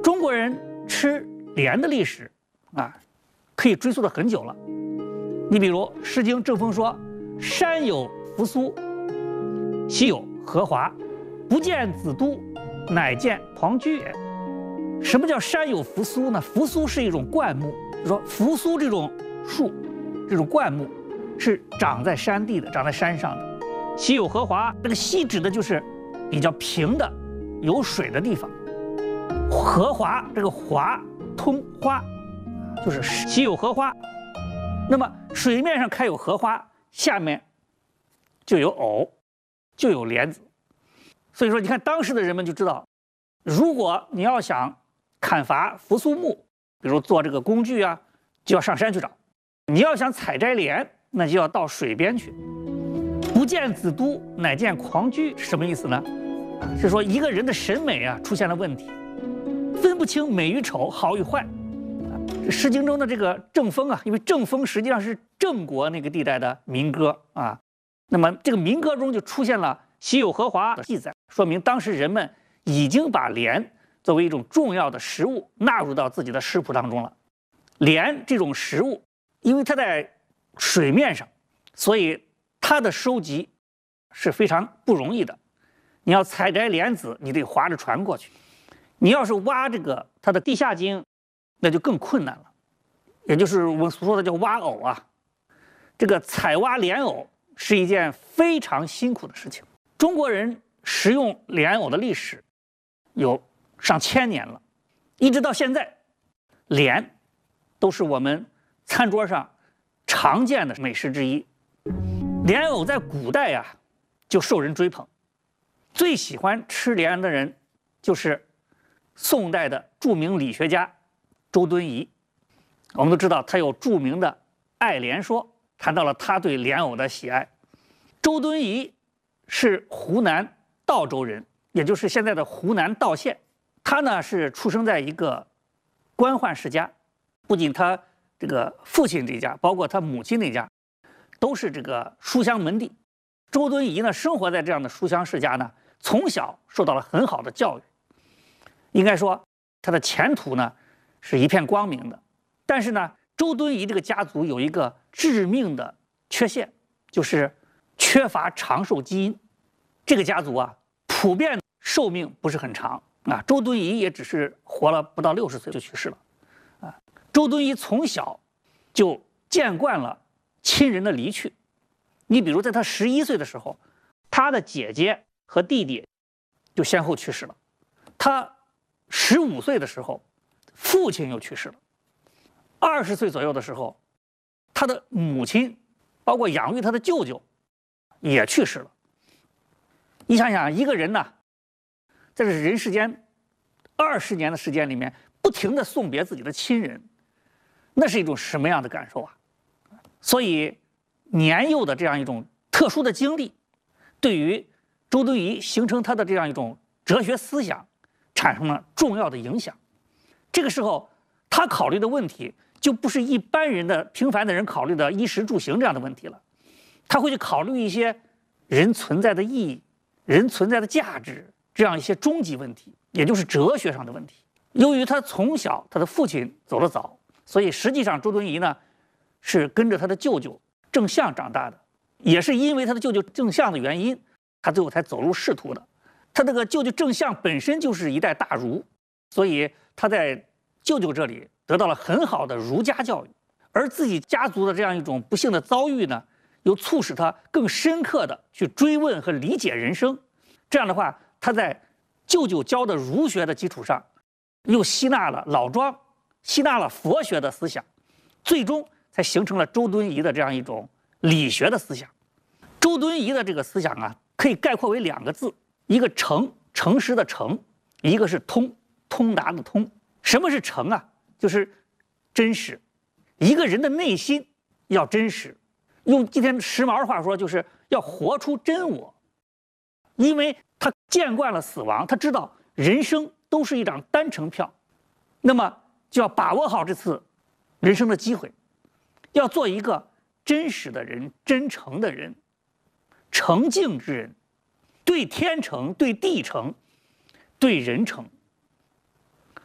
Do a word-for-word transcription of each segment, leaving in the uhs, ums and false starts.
中国人吃莲的历史啊，可以追溯的很久了。你比如《诗经·正风》说：“山有扶苏，溪有荷华，不见子都，乃见狂居也。”什么叫山有扶苏呢？扶苏是一种灌木，就说扶苏这种树，这种灌木是长在山地的，长在山上的。溪有荷华，这个溪指的就是比较平的、有水的地方。荷华，这个华通花，就是溪有荷花。那么水面上开有荷花，下面就有藕，就有莲子。所以说，你看当时的人们就知道，如果你要想砍伐扶苏木，比如做这个工具啊，就要上山去找；你要想采摘莲，那就要到水边去。不见子都，乃见狂居，什么意思呢？是说一个人的审美啊出现了问题，分不清美与丑、好与坏。《诗经》中的这个正风啊，因为正风实际上是郑国那个地带的民歌啊，那么这个民歌中就出现了溪有荷华的记载，说明当时人们已经把莲作为一种重要的食物纳入到自己的食谱当中了。莲这种食物，因为它在水面上，所以它的收集是非常不容易的。你要采摘莲子，你得划着船过去；你要是挖这个它的地下茎，那就更困难了。也就是我们所说的叫挖藕啊，这个采挖莲藕是一件非常辛苦的事情。中国人食用莲藕的历史有上千年了，一直到现在，莲都是我们餐桌上常见的美食之一。莲藕在古代呀、啊、就受人追捧，最喜欢吃莲的人就是宋代的著名理学家周敦颐。我们都知道他有著名的《爱莲说》，谈到了他对莲藕的喜爱。周敦颐是湖南道州人，也就是现在的湖南道县。他呢是出生在一个官宦世家，不仅他这个父亲这一家，包括他母亲那家，都是这个书香门第。周敦颐呢生活在这样的书香世家呢，从小受到了很好的教育，应该说他的前途呢是一片光明的。但是呢，周敦颐这个家族有一个致命的缺陷，就是缺乏长寿基因。这个家族啊，普遍寿命不是很长啊。周敦颐也只是活了不到六十岁就去世了啊。周敦颐从小就见惯了亲人的离去。你比如在他十一岁的时候，他的姐姐和弟弟就先后去世了。他十五岁的时候，父亲又去世了。二十岁左右的时候，他的母亲，包括养育他的舅舅，也去世了。你想想，一个人呢，在这人世间二十年的时间里面，不停地送别自己的亲人，那是一种什么样的感受啊？所以，年幼的这样一种特殊的经历，对于周敦颐形成他的这样一种哲学思想，产生了重要的影响。这个时候，他考虑的问题就不是一般人的平凡的人考虑的衣食住行这样的问题了，他会去考虑一些人存在的意义、人存在的价值这样一些终极问题，也就是哲学上的问题。由于他从小他的父亲走得早，所以实际上周敦颐呢是跟着他的舅舅郑相长大的，也是因为他的舅舅郑相的原因，他最后才走入仕途的。他这个舅舅郑相本身就是一代大儒，所以他在舅舅这里得到了很好的儒家教育，而自己家族的这样一种不幸的遭遇呢，又促使他更深刻的去追问和理解人生。这样的话，他在舅舅教的儒学的基础上，又吸纳了老庄，吸纳了佛学的思想，最终才形成了周敦颐的这样一种理学的思想。周敦颐的这个思想啊，可以概括为两个字，一个诚，诚实的诚，一个是通，通达的通。什么是诚啊？就是真实。一个人的内心要真实，用今天时髦的话说，就是要活出真我。因为他见惯了死亡，他知道人生都是一张单程票，那么就要把握好这次人生的机会，要做一个真实的人、真诚的人、诚敬之人，对天诚，对地诚，对人诚。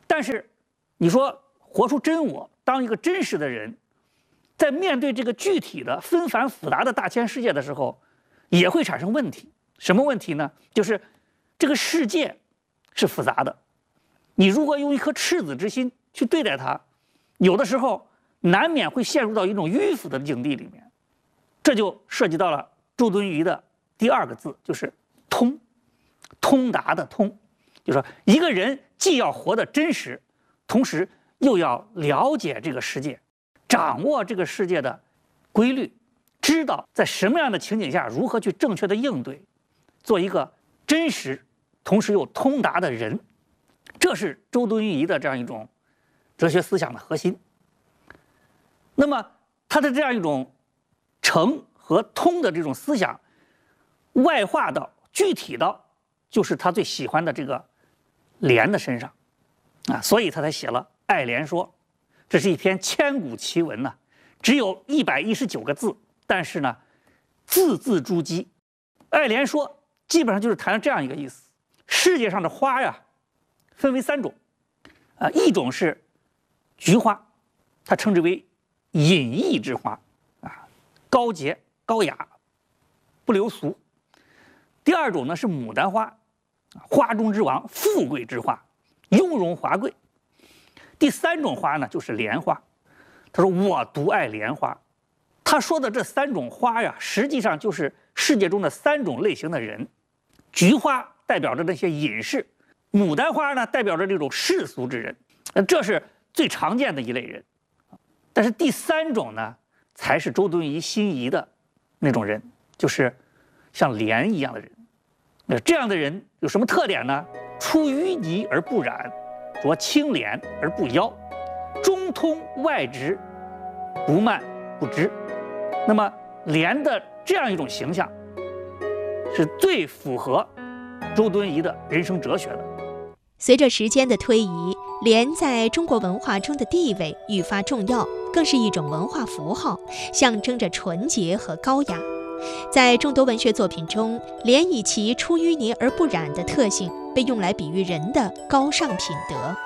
但是你说活出真我，当一个真实的人，在面对这个具体的纷繁复杂的大千世界的时候，也会产生问题。什么问题呢？就是这个世界是复杂的，你如果用一颗赤子之心去对待它，有的时候难免会陷入到一种迂腐的境地里面。这就涉及到了周敦颐的第二个字，就是通，通达的通。就是说一个人既要活得真实，同时又要了解这个世界，掌握这个世界的规律，知道在什么样的情景下如何去正确的应对，做一个真实同时又通达的人。这是周敦颐的这样一种哲学思想的核心。那么他的这样一种诚和通的这种思想外化到具体到就是他最喜欢的这个莲的身上啊，所以他才写了《爱莲说》。这是一篇千古奇文呐、啊，只有一百一十九个字，但是呢字字珠玑。《爱莲说》基本上就是谈了这样一个意思：世界上的花呀分为三种啊，一种是菊花，它称之为隐逸之花啊，高洁高雅，不流俗。第二种呢是牡丹花，花中之王，富贵之花，雍容华贵。第三种花呢就是莲花。他说我独爱莲花。他说的这三种花呀，实际上就是世界中的三种类型的人。菊花代表着那些隐士，牡丹花呢代表着这种世俗之人，这是最常见的一类人。但是第三种呢，才是周敦颐心仪的那种人，就是像莲一样的人。那这样的人有什么特点呢？出淤泥而不染，着清廉而不妖，中通外直，不慢不支。那么莲的这样一种形象，是最符合周敦颐的人生哲学的。 随着时间的推移，莲在中国文化中的地位愈发重要，更是一种文化符号，象征着纯洁和高雅。在众多文学作品中，莲以其出淤泥而不染的特性，被用来比喻人的高尚品德。